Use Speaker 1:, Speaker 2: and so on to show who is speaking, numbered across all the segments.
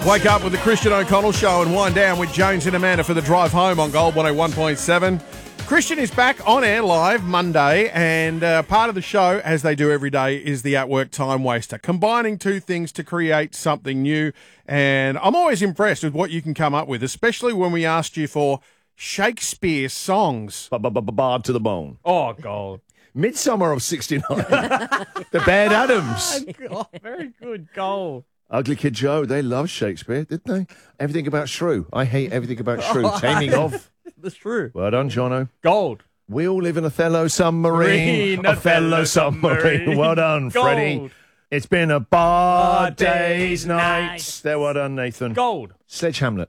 Speaker 1: Wake up with the Christian O'Connell Show and wind down with Jones and Amanda for the drive home on Gold 101.7. Christian is back on air live Monday, and part of the show, as they do every day, is the At Work Time Waster, combining two things to create something new. And I'm always impressed with what you can come up with, especially when we asked you for Shakespeare songs.
Speaker 2: Bard to the bone.
Speaker 1: Oh, God.
Speaker 2: Midsummer of 69. The Bad Adams.
Speaker 1: Oh, very good, Gold.
Speaker 2: Ugly Kid Joe. They loved Shakespeare, didn't they? Everything about Shrew. I hate everything about Shrew. Taming of.
Speaker 1: That's true.
Speaker 2: Well done, Jono.
Speaker 1: Gold.
Speaker 2: We all live in Othello submarine. Othello submarine. Well done, Freddie. It's been a bar days, nights. There, well done, Nathan.
Speaker 1: Gold.
Speaker 2: Sledge Hamlet.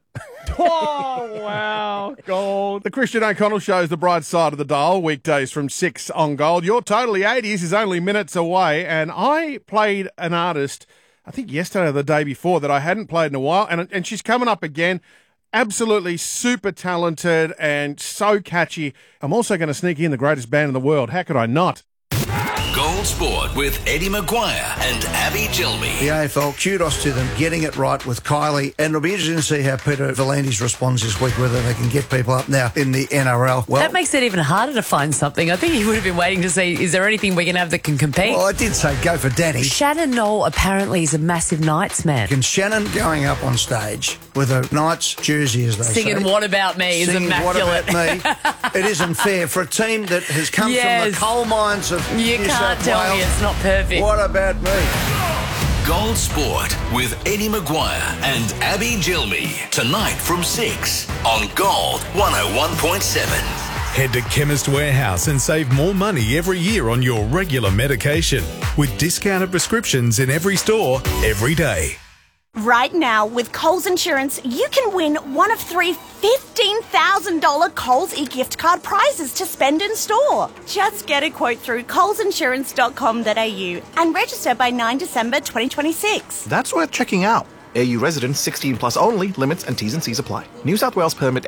Speaker 1: Oh, wow. Gold. The Christian O'Connell Show is the bright side of the dial, weekdays from 6 on Gold. Your Totally 80s is only minutes away, and I played an artist, I think yesterday or the day before, that I hadn't played in a while, and she's coming up again. Absolutely super talented and so catchy. I'm also going to sneak in the greatest band in the world. How could I not?
Speaker 3: Gold Sport with Eddie Maguire and Abby Gilmy.
Speaker 4: The AFL, kudos to them, getting it right with Kylie. And it'll be interesting to see how Peter V'landys responds this week, whether they can get people up now in the NRL. Well,
Speaker 5: that makes it even harder to find something. I think he would have been waiting to see, is there anything we can have that can compete?
Speaker 4: Well, I did say go for Danny.
Speaker 5: Shannon Knoll apparently is a massive Knights man.
Speaker 4: And Shannon going up on stage with a Knights jersey, as they
Speaker 5: Singing
Speaker 4: say.
Speaker 5: What About Me is immaculate.
Speaker 4: What About Me. It isn't fair for a team that has come from the coal mines of
Speaker 5: You
Speaker 4: New
Speaker 5: can't
Speaker 4: South
Speaker 5: tell
Speaker 4: Wales.
Speaker 5: me it's not perfect.
Speaker 4: What about me?
Speaker 3: Gold Sport with Eddie Maguire and Abby Gilmy. Tonight from 6 on Gold 101.7.
Speaker 6: Head to Chemist Warehouse and save more money every year on your regular medication with discounted prescriptions in every store, every day.
Speaker 7: Right now, with Coles Insurance, you can win one of 3 $15,000 Coles e-gift card prizes to spend in store. Just get a quote through colesinsurance.com.au and register by 9 December 2026.
Speaker 8: That's worth checking out. AU residents 16 plus only. Limits and T's and C's apply. New South Wales permit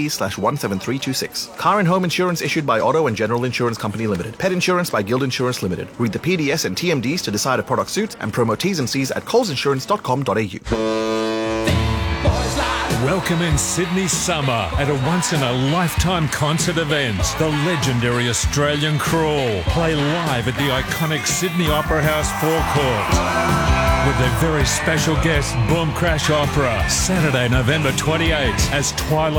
Speaker 8: NTP/17326. Car and home insurance issued by Auto and General Insurance Company Limited. Pet insurance by Guild Insurance Limited. Read the PDS and TMDs to decide a product suits and promo T's and C's at colesinsurance.com.au.
Speaker 9: Welcome in Sydney summer at a once-in-a-lifetime concert event. The legendary Australian Crawl play live at the iconic Sydney Opera House forecourt with their very special guest, Boom Crash Opera, Saturday, November 28th, as Twilight